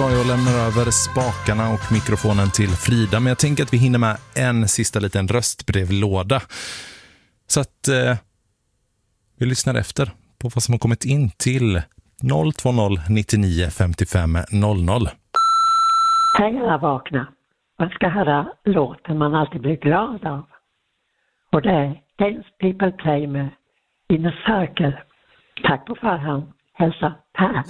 tar jag och lämnar över spakarna och mikrofonen till Frida. Men jag tänker att vi hinner med en sista liten röstbrevlåda. Så att vi lyssnar efter på vad som har kommit in till 020 99 55 00. Hej alla vakna. Jag ska höra låten man alltid blir glad av. Och det är Dance People Play med In a Circle. Tack på förhand. Hälsa Per.